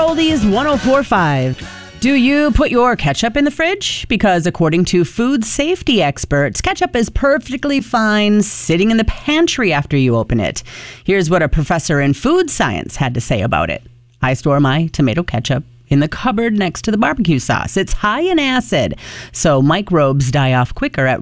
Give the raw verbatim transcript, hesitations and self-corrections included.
Oldies one oh four point five. Do you put your ketchup in the fridge? Because according to food safety experts, ketchup is perfectly fine sitting in the pantry after you open it. Here's what a professor in food science had to say about it. I store my tomato ketchup in the cupboard next to the barbecue sauce. It's high in acid, so microbes die off quicker at